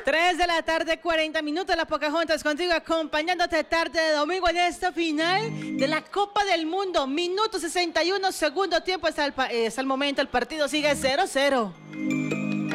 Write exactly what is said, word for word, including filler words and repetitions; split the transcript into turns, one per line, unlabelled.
tres de la tarde, cuarenta minutos, la Pocahontas contigo, acompañándote tarde de domingo en esta final de la Copa del Mundo. Minuto sesenta y uno, segundo tiempo, hasta el, hasta el momento el partido sigue cero cero.